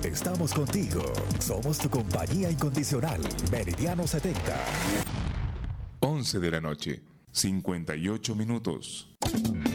Estamos contigo. Somos tu compañía incondicional. Meridiano 70. 11 de la noche, 58 minutos.